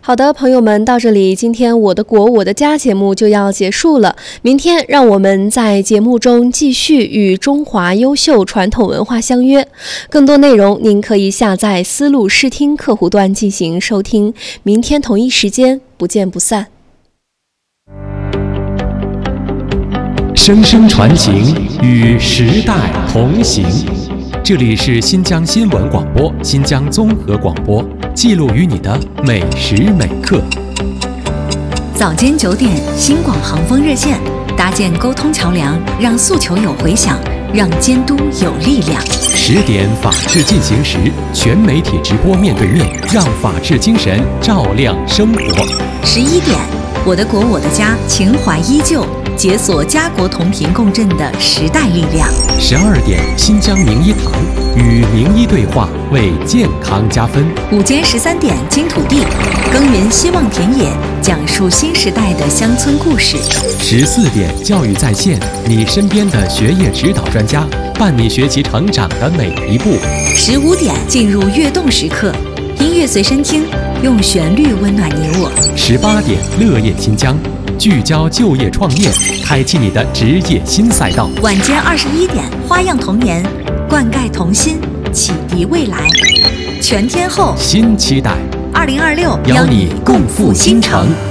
好的，朋友们，到这里，今天我的国我的家节目就要结束了。明天让我们在节目中继续与中华优秀传统文化相约。更多内容您可以下载思路视听客户端进行收听。明天同一时间不见不散。 声声传情，与时代同行。这里是新疆新闻广播、新疆综合广播，记录于你的每时每刻。 早间9点，新广航风热线，搭建沟通桥梁，让诉求有回响，让监督有力量。 10点，法治进行时，全媒体直播面对面，让法治精神照亮生活。 11点，我的国我的家，情怀依旧，解锁家国同频共振的时代力量。 12点，新疆名医堂，与名医对话，为健康加分。 午间13点，金土地，耕耘希望田野，讲述新时代的乡村故事。 14点，教育在线，你身边的学业指导专家，伴你学习成长的每一步。 15点，进入跃动时刻，音乐随身听，用旋律温暖你我。 18点，乐业新疆，聚焦就业创业，开启你的职业新赛道。 晚间21点，花样童年，灌溉童心，启迪未来。全天候新期待， 2026， 邀你共赴新城。